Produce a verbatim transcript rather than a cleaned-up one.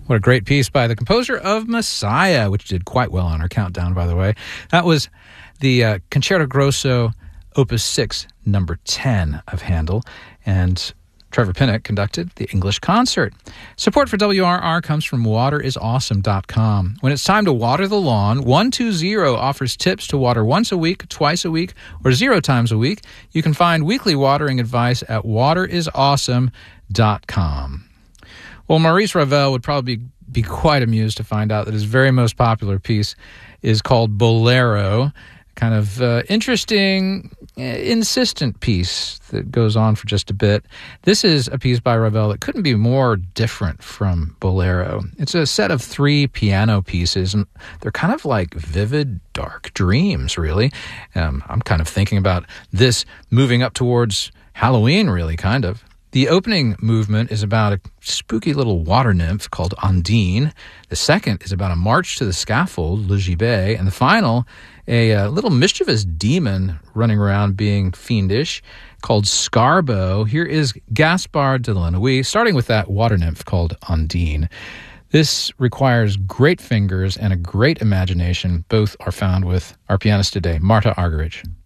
What a great piece by the composer of Messiah, which did quite well on our countdown, by the way. That was the uh, Concerto Grosso Opus six, number ten of Handel, and Trevor Pinnock conducted the English concert. Support for W R R comes from water is awesome dot com. When it's time to water the lawn, one two zero offers tips to water once a week, twice a week, or zero times a week. You can find weekly watering advice at water is awesome dot com. Well, Maurice Ravel would probably be, be quite amused to find out that his very most popular piece is called Bolero, kind of uh, interesting, uh, insistent piece that goes on for just a bit. This is a piece by Ravel that couldn't be more different from Bolero. It's a set of three piano pieces, and they're kind of like vivid, dark dreams, really. Um, I'm kind of thinking about this moving up towards Halloween, really, kind of. The opening movement is about a spooky little water nymph called Ondine. The second is about a march to the scaffold, Le Gibet. And the final, a uh, little mischievous demon running around being fiendish called Scarbo. Here is Gaspard de la Nuit, starting with that water nymph called Ondine. This requires great fingers and a great imagination. Both are found with our pianist today, Marta Argerich.